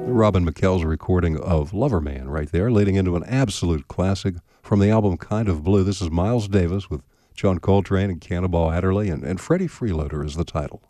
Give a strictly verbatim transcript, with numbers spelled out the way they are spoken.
Robin McKell's recording of Lover Man right there, leading into an absolute classic from the album Kind of Blue. This is Miles Davis with John Coltrane and Cannonball Adderley, and, and Freddie Freeloader is the title.